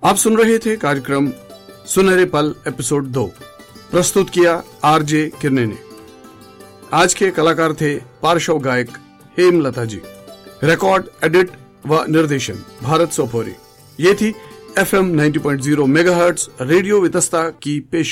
आप सुन रहे थे कार्यक्रम सुनहरे पल एपिसोड 2, प्रस्तुत किया आरजे किरने ने। आज के कलाकार थे पार्श्व गायक हेमलता जी। रिकॉर्ड, एडिट व निर्देशन भारत सोपोरी। ये थी FM 90.0 मेगाहर्ट्ज रेडियो वितस्ता की पेश